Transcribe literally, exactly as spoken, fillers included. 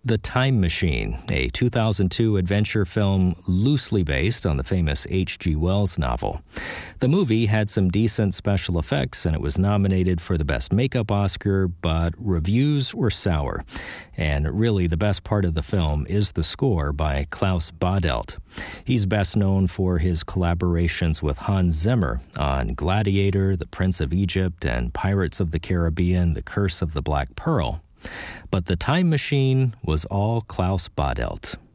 The Time Machine, a two thousand two adventure film loosely based on the famous H G Wells novel. The movie had some decent special effects and it was nominated for the Best Makeup Oscar, but reviews were sour. And really the best part of the film is the score by Klaus Badelt. He's best known for his collaborations with Hans Zimmer on Gladiator, The Prince of Egypt, and Pirates of the Caribbean, The Curse of the Black Pearl. But The Time Machine was all Klaus Badelt.